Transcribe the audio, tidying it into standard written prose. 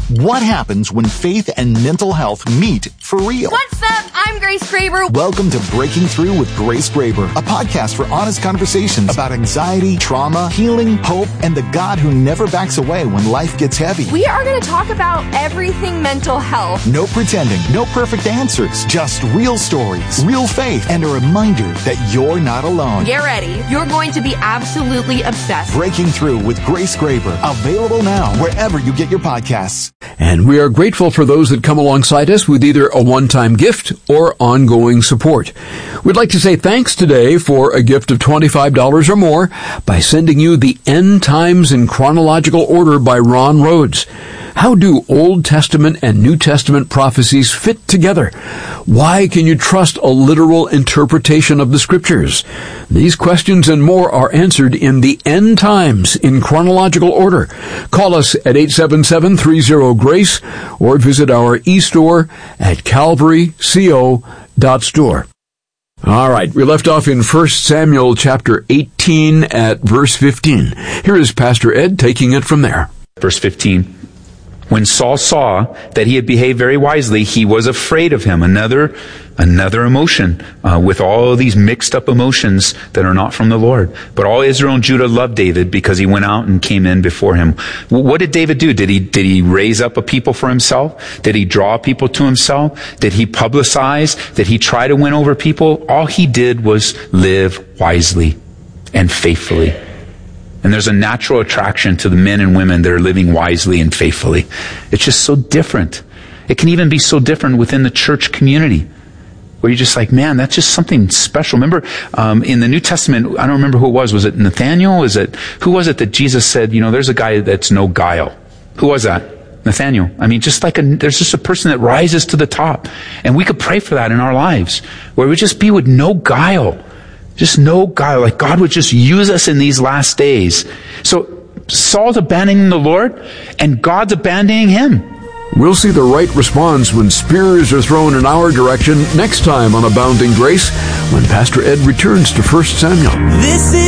What happens when faith and mental health meet for real? What's up? I'm Grace Graber. Welcome to Breaking Through with Grace Graber, a podcast for honest conversations about anxiety, trauma, healing, hope, and the God who never backs away when life gets heavy. We are going to talk about everything mental health. No pretending, no perfect answers, just real stories, real faith, and a reminder that you're not alone. Get ready. You're going to be absolutely obsessed. Breaking Through with Grace Graber, available now wherever you get your podcasts. And we are grateful for those that come alongside us with either a one-time gift or ongoing support. We'd like to say thanks today for a gift of $25 or more by sending you The End Times in Chronological Order by Ron Rhodes. How do Old Testament and New Testament prophecies fit together? Why can you trust a literal interpretation of the Scriptures? These questions and more are answered in The End Times in Chronological Order. Call us at 877-30-GRACE or visit our e-store at calvaryco.store. All right, we left off in 1 Samuel chapter 18 at verse 15. Here is Pastor Ed taking it from there. Verse 15. When Saul saw that he had behaved very wisely, he was afraid of him. Another emotion with all of these mixed up emotions that are not from the Lord. But all Israel and Judah loved David because he went out and came in before him. What did David do? Did he raise up a people for himself? Did he draw people to himself? Did he publicize? Did he try to win over people? All he did was live wisely and faithfully. And there's a natural attraction to the men and women that are living wisely and faithfully. It's just so different. It can even be so different within the church community, where you're just like, man, that's just something special. Remember, in the New Testament, I don't remember who it was. Was it Nathaniel? Who was it that Jesus said, there's a guy that's no guile? Who was that? Nathaniel. I mean, there's just a person that rises to the top. And we could pray for that in our lives, where we just be with no guile. Just no guile, like God would just use us in these last days. So Saul's abandoning the Lord, and God's abandoning him. We'll see the right response when spears are thrown in our direction next time on Abounding Grace, when Pastor Ed returns to 1 Samuel. This is